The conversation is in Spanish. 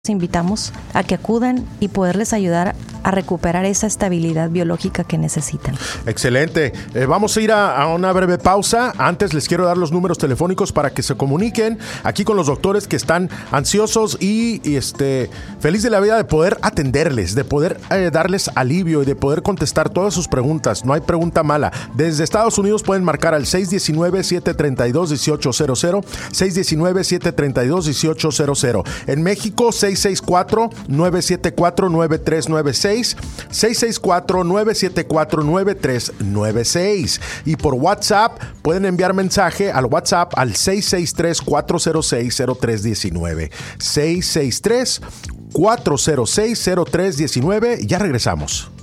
invitamos a que acudan y poderles ayudar a recuperar esa estabilidad biológica que necesitan. Excelente. Vamos a ir a una breve pausa. Antes les quiero dar los números telefónicos para que se comuniquen aquí con los doctores que están ansiosos y feliz de la vida de poder atenderles, de poder darles alivio y de poder contestar todas sus preguntas. No hay pregunta mala. Desde Estados Unidos pueden marcar al 619-732-1800, 619-732-1800. En México, 664-974-9396, 664-974-9396. Y por WhatsApp pueden enviar mensaje al WhatsApp al 663-406-0319. 663-406-0319. Ya regresamos.